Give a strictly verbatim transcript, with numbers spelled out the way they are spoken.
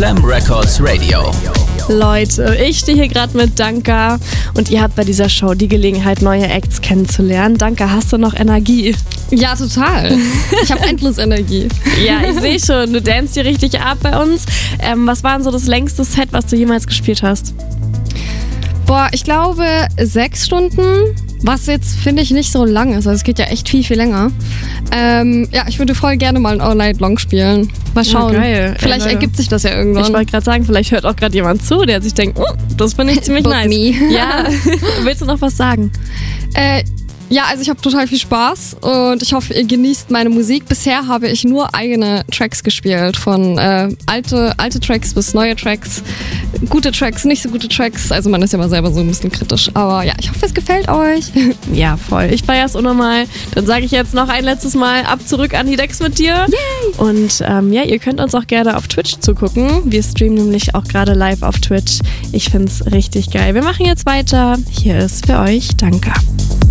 Slam Records Radio. Leute, ich stehe hier gerade mit Danka und ihr habt bei dieser Show die Gelegenheit, neue Acts kennenzulernen. Danka, hast du noch Energie? Ja, total. Ich habe endlos Energie. Ja, ich sehe schon, du danst hier richtig ab bei uns. Ähm, was war denn so das längste Set, was du jemals gespielt hast? Boah, ich glaube sechs Stunden, was jetzt, finde ich, nicht so lang ist. Also es geht ja echt viel, viel länger. Ähm, ja, ich würde voll gerne mal ein All Night Long spielen. Mal schauen. Ja, geil. Vielleicht Ey, ergibt sich das ja irgendwann. Ich wollte gerade sagen, vielleicht hört auch gerade jemand zu, der sich denkt, oh, das finde ich ziemlich Book nice. me. Ja, willst du noch was sagen? Äh, ja, also ich habe total viel Spaß und ich hoffe, ihr genießt meine Musik. Bisher habe ich nur eigene Tracks gespielt, von äh, alte, alte Tracks bis neue Tracks. Gute Tracks, nicht so gute Tracks. Also man ist ja mal selber so ein bisschen kritisch. Aber ja, ich hoffe, es gefällt euch. Ja, voll. Ich feiere es unnormal. Dann sage ich jetzt noch ein letztes Mal ab zurück an die Decks mit dir. Yay! Und ähm, ja, ihr könnt uns auch gerne auf Twitch zugucken. Wir streamen nämlich auch gerade live auf Twitch. Ich finde es richtig geil. Wir machen jetzt weiter. Hier ist für euch Danka.